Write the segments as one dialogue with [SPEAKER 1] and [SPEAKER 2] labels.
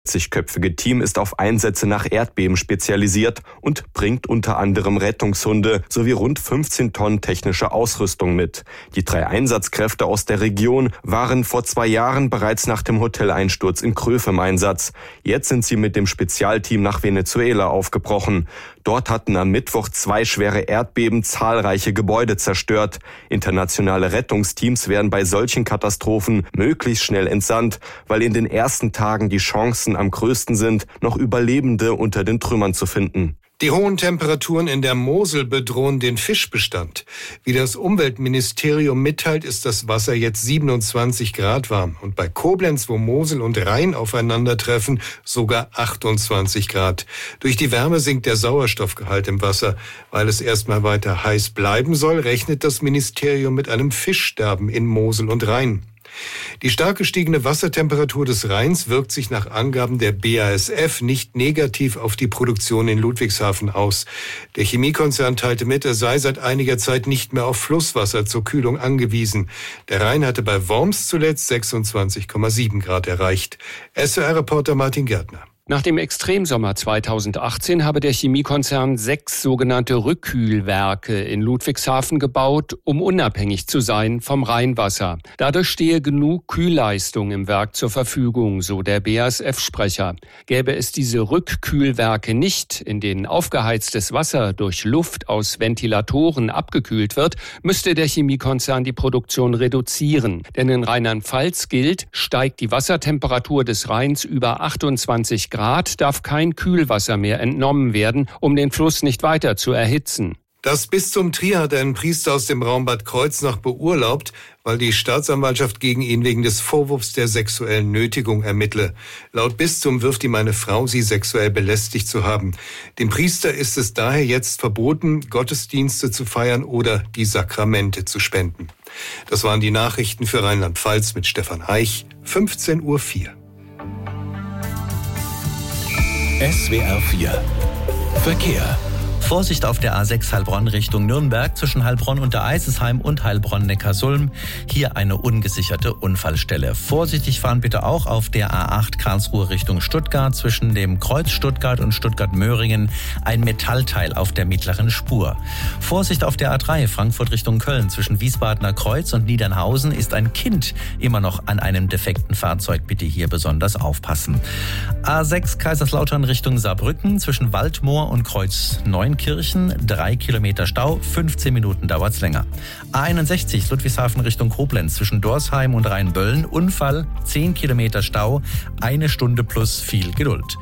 [SPEAKER 1] 40-köpfige Team ist auf Einsätze nach Erdbeben spezialisiert und bringt unter anderem Rettungshunde sowie rund 15 Tonnen technische Ausrüstung mit. Die 3 Einsatzkräfte aus der Region waren vor 2 Jahren bereits nach dem Hoteleinsturz in Kröv im Einsatz. Jetzt sind sie mit dem Spezialteam nach Venezuela aufgebrochen. Dort hatten am Mittwoch 2 schwere Erdbeben zahlreiche Gebäude zerstört. Internationale Rettungsteams werden bei solchen Katastrophen möglichst schnell entsandt, weil in den ersten Tagen die Chancen am größten sind, noch Überlebende unter den Trümmern zu finden.
[SPEAKER 2] Die hohen Temperaturen in der Mosel bedrohen den Fischbestand. Wie das Umweltministerium mitteilt, ist das Wasser jetzt 27 Grad warm. Und bei Koblenz, wo Mosel und Rhein aufeinandertreffen, sogar 28 Grad. Durch die Wärme sinkt der Sauerstoffgehalt im Wasser. Weil es erstmal weiter heiß bleiben soll, rechnet das Ministerium mit einem Fischsterben in Mosel und Rhein. Die stark gestiegene Wassertemperatur des Rheins wirkt sich nach Angaben der BASF nicht negativ auf die Produktion in Ludwigshafen aus. Der Chemiekonzern teilte mit, er sei seit einiger Zeit nicht mehr auf Flusswasser zur Kühlung angewiesen. Der Rhein hatte bei Worms zuletzt 26,7 Grad erreicht. SWR-Reporter Martin Gärtner.
[SPEAKER 3] Nach dem Extremsommer 2018 habe der Chemiekonzern 6 sogenannte Rückkühlwerke in Ludwigshafen gebaut, um unabhängig zu sein vom Rheinwasser. Dadurch stehe genug Kühlleistung im Werk zur Verfügung, so der BASF-Sprecher. Gäbe es diese Rückkühlwerke nicht, in denen aufgeheiztes Wasser durch Luft aus Ventilatoren abgekühlt wird, müsste der Chemiekonzern die Produktion reduzieren. Denn in Rheinland-Pfalz gilt, steigt die Wassertemperatur des Rheins über 28 Grad, darf kein Kühlwasser mehr entnommen werden, um den Fluss nicht weiter zu erhitzen.
[SPEAKER 2] Das Bistum Trier hat einen Priester aus dem Raum Bad Kreuznach beurlaubt, weil die Staatsanwaltschaft gegen ihn wegen des Vorwurfs der sexuellen Nötigung ermittle. Laut Bistum wirft ihm eine Frau, sie sexuell belästigt zu haben. Dem Priester ist es daher jetzt verboten, Gottesdienste zu feiern oder die Sakramente zu spenden. Das waren die Nachrichten für Rheinland-Pfalz mit Stefan Eich, 15:04 Uhr.
[SPEAKER 4] SWR 4 Verkehr.
[SPEAKER 5] Vorsicht auf der A6 Heilbronn Richtung Nürnberg zwischen Heilbronn unter Eisesheim und Heilbronn-Neckarsulm. Hier eine ungesicherte Unfallstelle. Vorsichtig fahren bitte auch auf der A8 Karlsruhe Richtung Stuttgart zwischen dem Kreuz Stuttgart und Stuttgart-Möhringen ein Metallteil auf der mittleren Spur. Vorsicht auf der A3 Frankfurt Richtung Köln zwischen Wiesbadener Kreuz und Niedernhausen ist ein Kind immer noch an einem defekten Fahrzeug. Bitte hier besonders aufpassen. A6 Kaiserslautern Richtung Saarbrücken zwischen Waldmoor und Kreuz Neunkirchen 3 Kilometer Stau, 15 Minuten dauert's länger. A61 Ludwigshafen Richtung Koblenz zwischen Dorsheim und Rheinböllen, Unfall, 10 Kilometer Stau, 1 Stunde plus viel Geduld.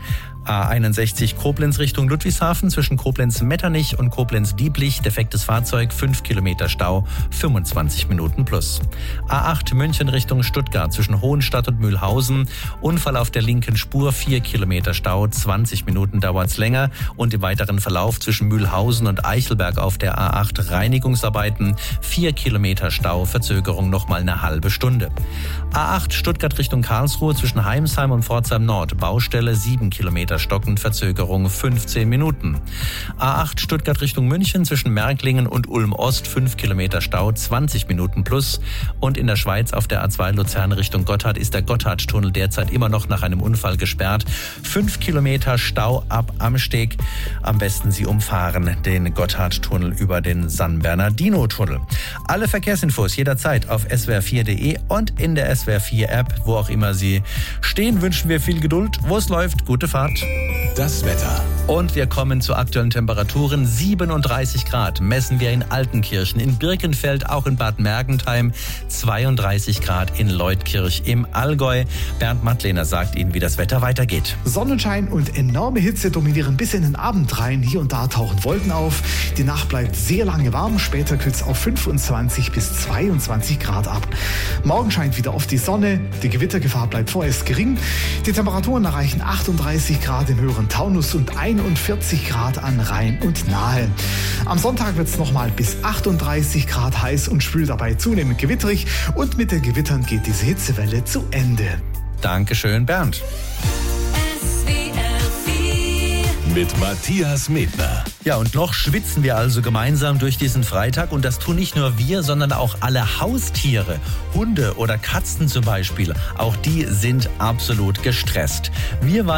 [SPEAKER 5] A61 Koblenz Richtung Ludwigshafen zwischen Koblenz-Metternich und Koblenz-Dieblich, defektes Fahrzeug, 5 Kilometer Stau, 25 Minuten plus. A8 München Richtung Stuttgart zwischen Hohenstadt und Mühlhausen, Unfall auf der linken Spur, 4 Kilometer Stau, 20 Minuten dauert's länger und im weiteren Verlauf zwischen Mühlhausen und Eichelberg auf der A8 Reinigungsarbeiten, 4 Kilometer Stau, Verzögerung nochmal eine halbe Stunde. A8 Stuttgart Richtung Karlsruhe zwischen Heimsheim und Pforzheim Nord, Baustelle 7 Kilometer stockend, Verzögerung 15 Minuten. A8 Stuttgart Richtung München zwischen Märklingen und Ulm Ost 5 Kilometer Stau, 20 Minuten plus. Und in der Schweiz auf der A2 Luzern Richtung Gotthard ist der Gotthardtunnel derzeit immer noch nach einem Unfall gesperrt. 5 Kilometer Stau ab Amsteg. Am besten Sie umfahren den Gotthardtunnel über den San Bernardino-Tunnel. Alle Verkehrsinfos jederzeit auf swr4.de und in der SWR4 App, wo auch immer Sie stehen, wünschen wir viel Geduld. Wo es läuft, gute Fahrt.
[SPEAKER 4] Das Wetter.
[SPEAKER 5] Und wir kommen zu aktuellen Temperaturen. 37 Grad messen wir in Altenkirchen, in Birkenfeld, auch in Bad Mergentheim. 32 Grad in Leutkirch im Allgäu. Bernd Mattlehner sagt Ihnen, wie das Wetter weitergeht.
[SPEAKER 6] Sonnenschein und enorme Hitze dominieren bis in den Abend rein. Hier und da tauchen Wolken auf. Die Nacht bleibt sehr lange warm. Später kühlt es auf 25 bis 22 Grad ab. Morgen scheint wieder oft die Sonne. Die Gewittergefahr bleibt vorerst gering. Die Temperaturen erreichen 38 Grad im höheren Taunus und 41 Grad an Rhein und Nahe. Am Sonntag wird es nochmal bis 38 Grad heiß und schwül, dabei zunehmend gewitterig. Und mit den Gewittern geht diese Hitzewelle zu Ende.
[SPEAKER 5] Dankeschön, Bernd.
[SPEAKER 4] mit Matthias Medner.
[SPEAKER 5] Ja, und noch schwitzen wir also gemeinsam durch diesen Freitag. Und das tun nicht nur wir, sondern auch alle Haustiere. Hunde oder Katzen zum Beispiel. Auch die sind absolut gestresst. Wir waren